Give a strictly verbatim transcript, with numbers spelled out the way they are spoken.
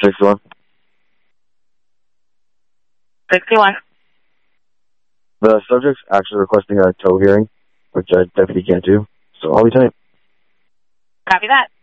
sixty-one. sixty-one. The subject's actually requesting a tow hearing, which a deputy can't do, so I'll be tight. Copy that.